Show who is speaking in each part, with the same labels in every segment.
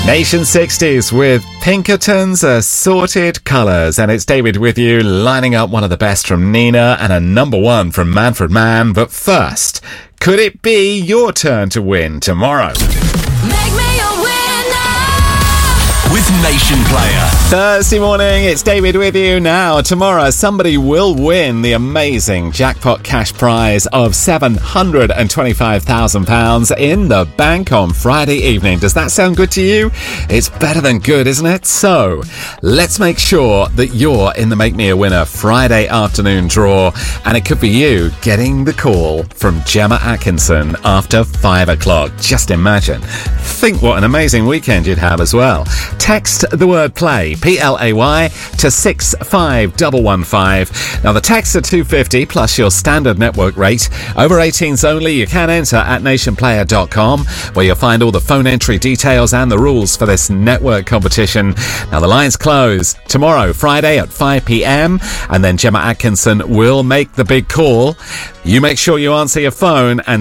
Speaker 1: Nation 60s with Pinkerton's Assorted Colours. And it's David with you, lining up one of the best from Nina and a number one from Manfred Mann. But first, could it be your turn to win tomorrow?
Speaker 2: Make me a winner
Speaker 3: with Nation Player.
Speaker 1: Thursday morning, it's David with you. Now, tomorrow, somebody will win the amazing jackpot cash prize of £725,000 in the bank on Friday evening. Does that sound good to you? It's better than good, isn't it? So, let's make sure that you're in the Make Me a Winner Friday afternoon draw, and it could be you getting the call from Gemma Atkinson after 5 o'clock. Just imagine. Think what an amazing weekend you'd have as well. Text the word play, PLAY, to 65115. Now, the texts are $2.50 plus your standard network rate. Over 18s only. You can enter at nationplayer.com, where you'll find all the phone entry details and the rules for this network competition. Now, the lines close tomorrow, Friday at 5 p.m, and then Gemma Atkinson will make the big call. You make sure you answer your phone, and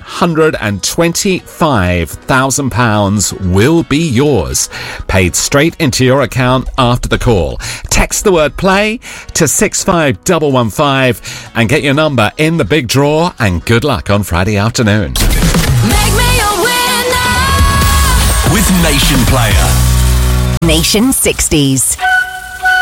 Speaker 1: £725,000 will be yours, paid straight into your account after the call. Text the word play to 65115 and get your number in the big draw, and good luck on Friday afternoon.
Speaker 2: Make me a winner
Speaker 3: with Nation Player.
Speaker 4: Nation 60s.